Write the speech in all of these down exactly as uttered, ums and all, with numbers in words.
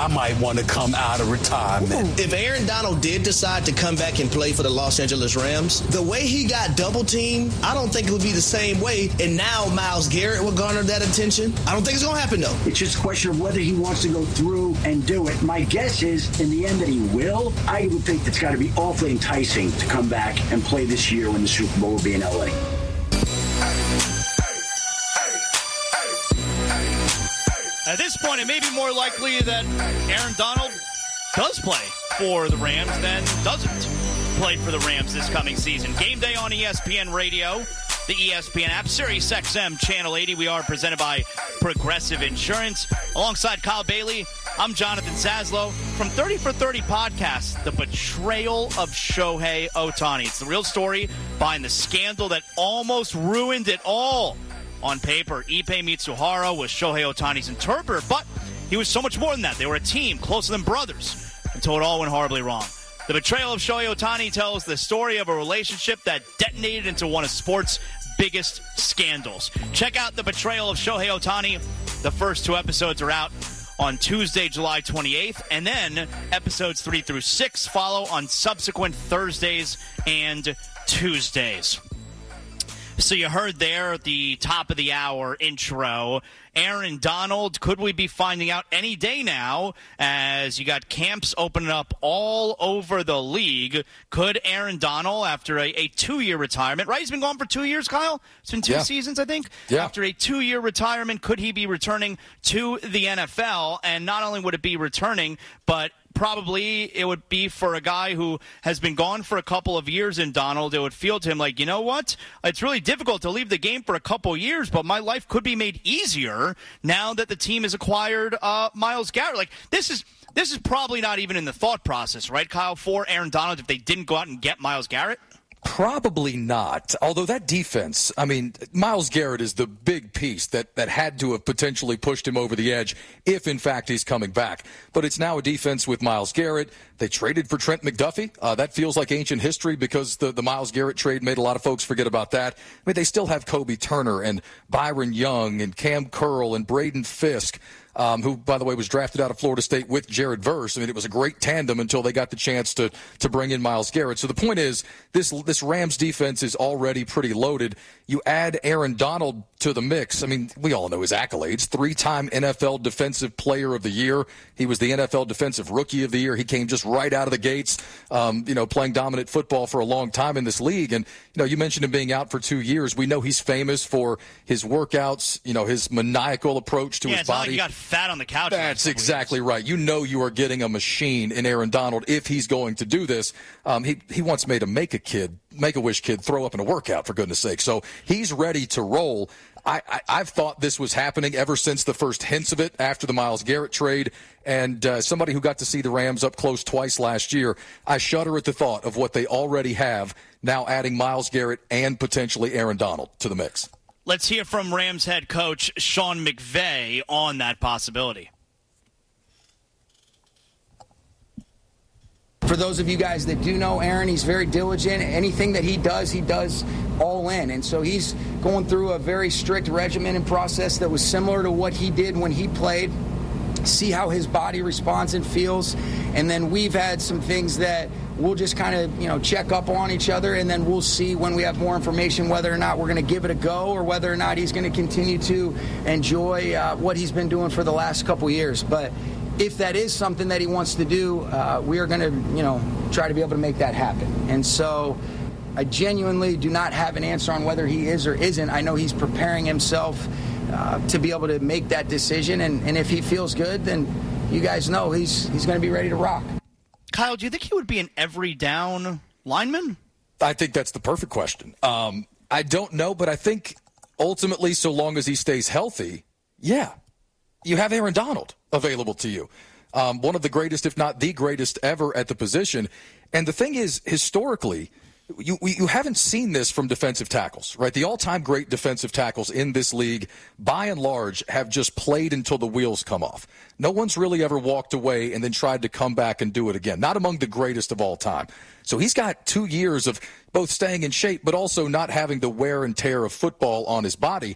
I might want to come out of retirement. If Aaron Donald did decide to come back and play for the Los Angeles Rams, the way he got double teamed, I don't think it would be the same way. And now Myles Garrett will garner that attention. I don't think it's going to happen, though. It's just a question of whether he wants to go through and do it. My guess is, in the end, that he will. I would think it's got to be awfully enticing to come back and play this year when the Super Bowl will be in L A. At this point, it may be more likely that Aaron Donald does play for the Rams than doesn't play for the Rams this coming season. Game day on E S P N Radio, the E S P N app, Sirius X M Channel eighty. We are presented by Progressive Insurance. Alongside Kyle Bailey, I'm Jonathan Saslow. From thirty for thirty podcast, the betrayal of Shohei Ohtani. It's the real story behind the scandal that almost ruined it all. On paper, Ippei Mitsuhara was Shohei Ohtani's interpreter, but he was so much more than that. They were a team, closer than brothers, until it all went horribly wrong. The betrayal of Shohei Ohtani tells the story of a relationship that detonated into one of sports' biggest scandals. Check out The Betrayal of Shohei Ohtani. The first two episodes are out on Tuesday, July twenty-eighth, and then episodes three through six follow on subsequent Thursdays and Tuesdays. So you heard there at the top of the hour intro, Aaron Donald, could we be finding out any day now as you got camps opening up all over the league? Could Aaron Donald, after a, a two-year retirement, right? He's been gone for two years, Kyle? It's been two yeah. seasons, I think. Yeah. After a two-year retirement, could he be returning to the N F L? And not only would it be returning, but probably it would be for a guy who has been gone for a couple of years in Donald. It would feel to him like, you know what? It's really difficult to leave the game for a couple years, but my life could be made easier now that the team has acquired uh, Myles Garrett. Like, this is this is probably not even in the thought process, right, Kyle, for Aaron Donald if they didn't go out and get Myles Garrett? Probably not. Although that defense, I mean, Myles Garrett is the big piece that, that had to have potentially pushed him over the edge if, in fact, he's coming back. But it's now a defense with Myles Garrett. They traded for Trent McDuffie. Uh, that feels like ancient history because the, the Myles Garrett trade made a lot of folks forget about that. I mean, they still have Kobe Turner and Byron Young and Cam Curl and Braden Fisk. Um, who, by the way, was drafted out of Florida State with Jared Verse. I mean, it was a great tandem until they got the chance to to bring in Myles Garrett. So the point is, this this Rams defense is already pretty loaded. You add Aaron Donald to the mix. I mean, we all know his accolades. Three-time N F L Defensive Player of the Year. He was the N F L Defensive Rookie of the Year. He came just right out of the gates, um, you know, playing dominant football for a long time in this league. And, you know, you mentioned him being out for two years. We know he's famous for his workouts, you know, his maniacal approach to yeah, his it's not body. like you got fat on the couch. That's exactly right. You know you are getting a machine in Aaron Donald if he's going to do this. Um, he he once made a make a kid, make a wish kid throw up in a workout, for goodness sake. So he's ready to roll. I, I, I've thought this was happening ever since the first hints of it after the Myles Garrett trade. And uh, somebody who got to see the Rams up close twice last year, I shudder at the thought of what they already have, now adding Myles Garrett and potentially Aaron Donald to the mix. Let's hear from Rams head coach Sean McVay on that possibility. For those of you guys that do know Aaron, he's very diligent. Anything that he does, he does all in. And so he's going through a very strict regimen and process that was similar to what he did when he played. See how his body responds and feels. And then we've had some things that we'll just kind of, you know, check up on each other, and then we'll see when we have more information whether or not we're going to give it a go or whether or not he's going to continue to enjoy uh, what he's been doing for the last couple years. But if that is something that he wants to do, uh, we are going to, you know, try to be able to make that happen. And so I genuinely do not have an answer on whether he is or isn't. I know he's preparing himself uh, to be able to make that decision. And, and if he feels good, then you guys know he's he's going to be ready to rock. Kyle, do you think he would be an every down lineman? I think that's the perfect question. Um, I don't know, but I think ultimately, so long as he stays healthy, yeah, you have Aaron Donald available to you. Um, one of the greatest, if not the greatest ever at the position. And the thing is, historically, you you haven't seen this from defensive tackles, right? The all-time great defensive tackles in this league, by and large, have just played until the wheels come off. No one's really ever walked away and then tried to come back and do it again. Not among the greatest of all time. So he's got two years of both staying in shape, but also not having the wear and tear of football on his body.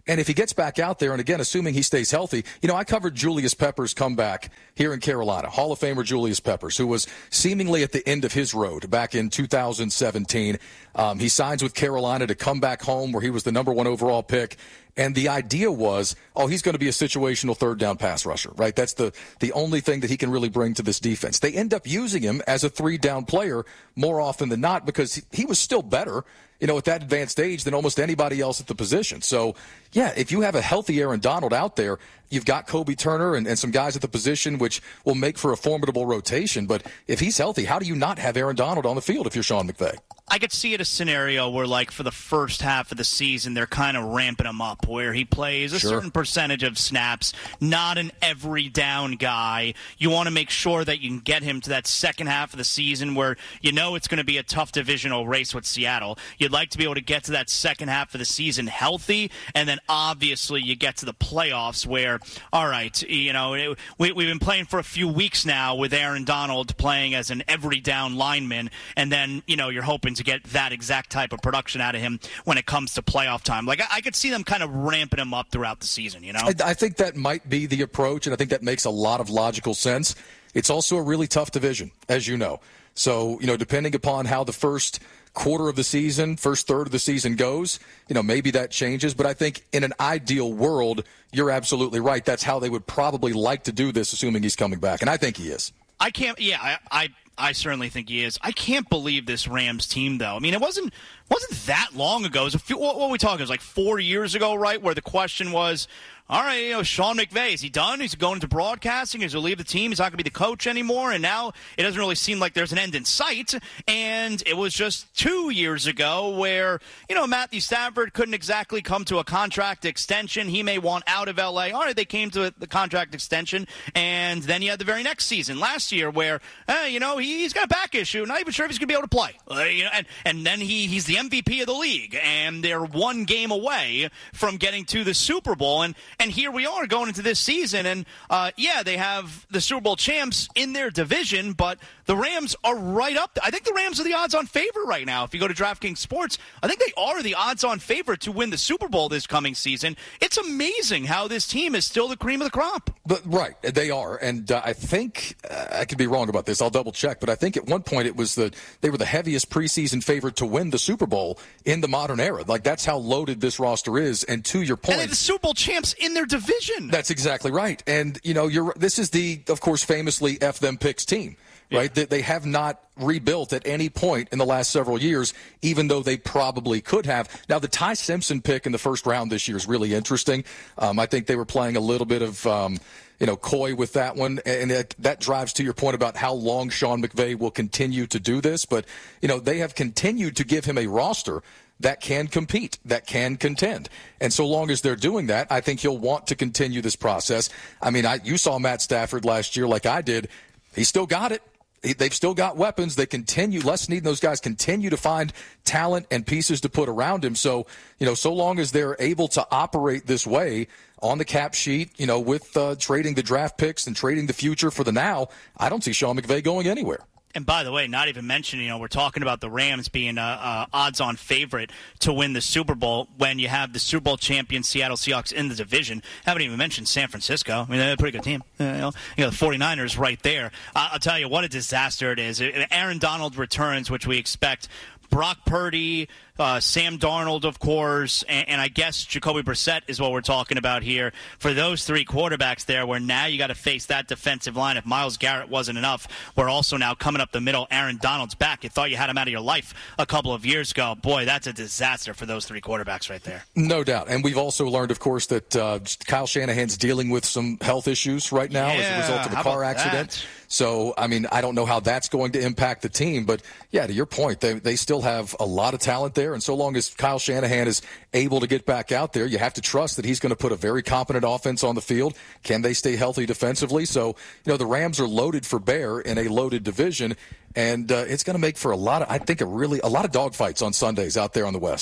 And if he gets back out there, and again, assuming he stays healthy, you know, I covered Julius Peppers' comeback here in Carolina, Hall of Famer Julius Peppers, who was seemingly at the end of his road back in two thousand seventeen. Um, he signs with Carolina to come back home where he was the number one overall pick. And the idea was, oh, he's going to be a situational third down pass rusher, right? That's the, the only thing that he can really bring to this defense. They end up using him as a three down player more often than not because he, he was still better, you know, at that advanced age than almost anybody else at the position. So, yeah, if you have a healthy Aaron Donald out there, you've got Kobe Turner and, and some guys at the position which will make for a formidable rotation. But if he's healthy, how do you not have Aaron Donald on the field if you're Sean McVay? I could see it a scenario where, like, for the first half of the season, they're kind of ramping him up, where he plays a Sure. certain percentage of snaps, not an every down guy. You want to make sure that you can get him to that second half of the season where you know it's going to be a tough divisional race with Seattle. You'd like to be able to get to that second half of the season healthy, and then obviously you get to the playoffs where, all right, you know, it, we, we've been playing for a few weeks now with Aaron Donald playing as an every down lineman, and then, you know, you're hoping to get that exact type of production out of him when it comes to playoff time. Like, I, I could see them kind of ramping him up throughout the season, you know? I, I think that might be the approach, and I think that makes a lot of logical sense. It's also a really tough division, as you know. So, you know, depending upon how the first quarter of the season, first third of the season goes, you know, maybe that changes. But I think in an ideal world, you're absolutely right. That's how they would probably like to do this, assuming he's coming back. And I think he is. I can't, yeah, I, I I certainly think he is. I can't believe this Rams team, though. I mean, it wasn't wasn't that long ago. It was a few, what, what were we talking? It was like four years ago, right, where the question was, all right, you know, Sean McVay, is he done? He's going into broadcasting. He's going to leave the team. He's not going to be the coach anymore. And now it doesn't really seem like there's an end in sight. And it was just two years ago where, you know, Matthew Stafford couldn't exactly come to a contract extension. He may want out of L A. All right, they came to the contract extension. And then you had the very next season, last year, where, eh, you know, he, he's got a back issue. Not even sure if he's going to be able to play. Uh, you know, and, and then he, he's the M V P of the league. And they're one game away from getting to the Super Bowl. And And here we are going into this season, and uh, yeah, they have the Super Bowl champs in their division, but the Rams are right up there. I think the Rams are the odds-on favorite right now. If you go to DraftKings Sports, I think they are the odds-on favorite to win the Super Bowl this coming season. It's amazing how this team is still the cream of the crop. But right, they are, and uh, I think uh, I could be wrong about this. I'll double check, but I think at one point it was the they were the heaviest preseason favorite to win the Super Bowl in the modern era. Like, that's how loaded this roster is. And to your point, and they're the Super Bowl champs in their division. That's exactly right. And, you know, you're this is the, of course, famously F them picks team, right? Yeah. They, they have not rebuilt at any point in the last several years, even though they probably could have. Now, the Ty Simpson pick in the first round this year is really interesting. Um, I think they were playing a little bit of, um, you know, coy with that one. And it, that drives to your point about how long Sean McVay will continue to do this. But, you know, they have continued to give him a roster that can compete, that can contend. And so long as they're doing that, I think he'll want to continue this process. I mean, I, you saw Matt Stafford last year like I did. He still got it. He, they've still got weapons. They continue, Les Snead and those guys continue to find talent and pieces to put around him. So, you know, so long as they're able to operate this way on the cap sheet, you know, with uh, trading the draft picks and trading the future for the now, I don't see Sean McVay going anywhere. And by the way, not even mentioning, you know, we're talking about the Rams being a, a odds-on favorite to win the Super Bowl when you have the Super Bowl champion Seattle Seahawks in the division. Haven't even mentioned San Francisco. I mean, they're a pretty good team. You know, you know the 49ers right there. Uh, I'll tell you what a disaster it is. Aaron Donald returns, which we expect. Brock Purdy, uh, Sam Darnold, of course, and, and I guess Jacoby Brissett is what we're talking about here. For those three quarterbacks there, where now you got to face that defensive line. If Myles Garrett wasn't enough, we're also now coming up the middle. Aaron Donald's back. You thought you had him out of your life a couple of years ago. Boy, that's a disaster for those three quarterbacks right there. No doubt. And we've also learned, of course, that uh, Kyle Shanahan's dealing with some health issues right now yeah, as a result of a car accident. That? So, I mean, I don't know how that's going to impact the team. But, yeah, to your point, they, they still have a lot of talent there. And so long as Kyle Shanahan is able to get back out there, you have to trust that he's going to put a very competent offense on the field. Can they stay healthy defensively? So, you know, the Rams are loaded for bear in a loaded division. And uh, it's going to make for a lot of, I think, a really, a lot of dogfights on Sundays out there on the West.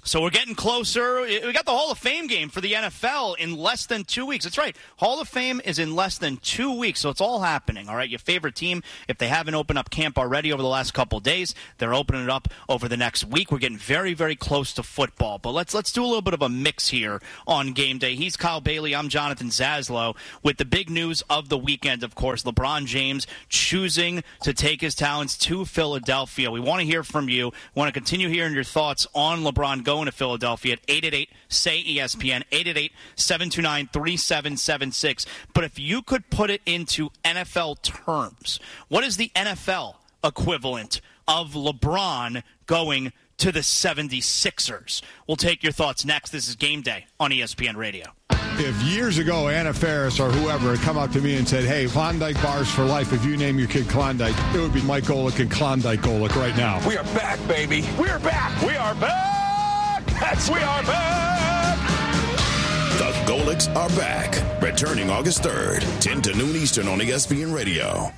So we're getting closer. We got the Hall of Fame game for the N F L in less than two weeks. That's right. Hall of Fame is in less than two weeks, so it's all happening, all right? Your favorite team, if they haven't opened up camp already over the last couple of days, they're opening it up over the next week. We're getting very, very close to football. But let's let's do a little bit of a mix here on game day. He's Kyle Bailey. I'm Jonathan Zaslow. With the big news of the weekend, of course, LeBron James choosing to take his talents to Philadelphia. We want to hear from you. We want to continue hearing your thoughts on LeBron going to Philadelphia at eight eight eight, S A Y, E S P N, eight eight eight, seven two nine, three seven seven six. But if you could put it into N F L terms, what is the N F L equivalent of LeBron going to the seventy-sixers? We'll take your thoughts next. This is Game Day on E S P N Radio. If years ago Anna Faris or whoever had come up to me and said, hey, Klondike bars for life, if you name your kid Klondike, it would be Mike Golick and Klondike Golick right now. We are back, baby. We are back. We are back. That's we are back. The Golicks are back. Returning August third, ten to noon Eastern on E S P N Radio.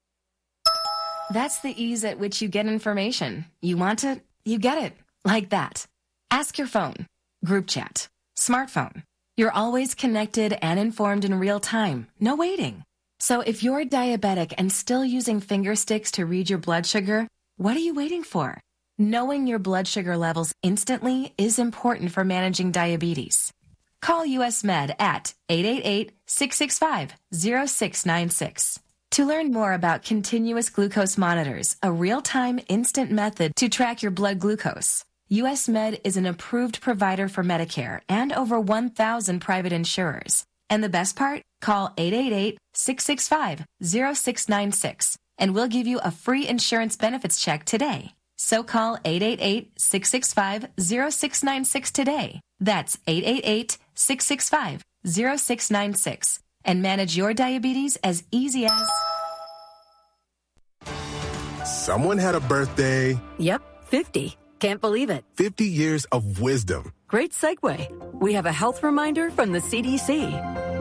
That's the ease at which you get information. You want it, you get it. Like that. Ask your phone. Group chat. Smartphone. You're always connected and informed in real time. No waiting. So if you're diabetic and still using finger sticks to read your blood sugar, what are you waiting for? Knowing your blood sugar levels instantly is important for managing diabetes. Call U S Med at eight eight eight, six six five, zero six nine six. To learn more about continuous glucose monitors, a real-time instant method to track your blood glucose, U S Med is an approved provider for Medicare and over one thousand private insurers. And the best part? Call eight eight eight, six six five, zero six nine six and we'll give you a free insurance benefits check today. So call eight eight eight, six six five, zero six nine six today. That's eight eight eight, six six five, zero six nine six. And manage your diabetes as easy as... Someone had a birthday. Yep, fifty. Can't believe it. fifty years of wisdom. Great segue. We have a health reminder from the C D C.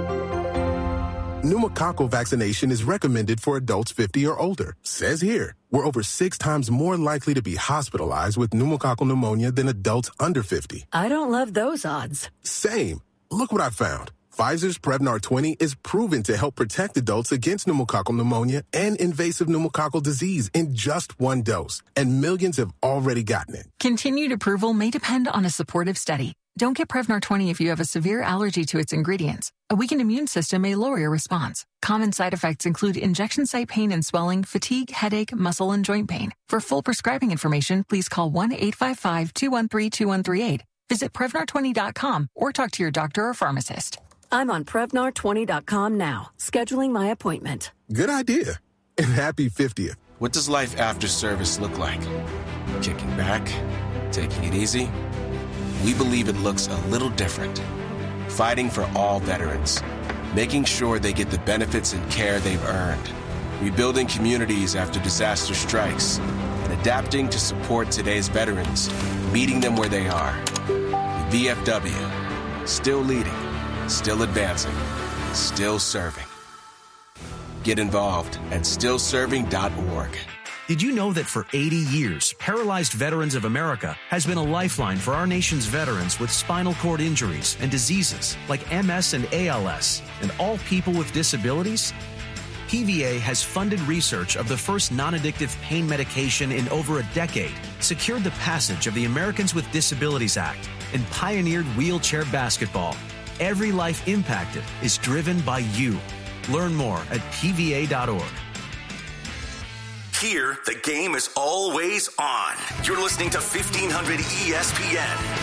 Pneumococcal vaccination is recommended for adults fifty or older. Says here, we're over six times more likely to be hospitalized with pneumococcal pneumonia than adults under fifty. I don't love those odds. Same. Look what I found. Pfizer's Prevnar twenty is proven to help protect adults against pneumococcal pneumonia and invasive pneumococcal disease in just one dose. And millions have already gotten it. Continued approval may depend on a supportive study. Don't get Prevnar twenty if you have a severe allergy to its ingredients. A weakened immune system may lower your response. Common side effects include injection site pain and swelling, fatigue, headache, muscle, and joint pain. For full prescribing information, please call one eight five five, two one three, two one three eight. Visit Prevnar twenty dot com or talk to your doctor or pharmacist. I'm on Prevnar twenty dot com now, scheduling my appointment. Good idea. And happy fiftieth. What does life after service look like? Kicking back? Taking it easy? We believe it looks a little different. Fighting for all veterans. Making sure they get the benefits and care they've earned. Rebuilding communities after disaster strikes. And adapting to support today's veterans. Meeting them where they are. The V F W. Still leading. Still advancing. Still serving. Get involved at still serving dot org. Did you know that for eighty years, Paralyzed Veterans of America has been a lifeline for our nation's veterans with spinal cord injuries and diseases like M S and A L S, and all people with disabilities? P V A has funded research of the first non-addictive pain medication in over a decade, secured the passage of the Americans with Disabilities Act, and pioneered wheelchair basketball. Every life impacted is driven by you. Learn more at P V A dot org. Here, the game is always on. You're listening to fifteen hundred E S P N.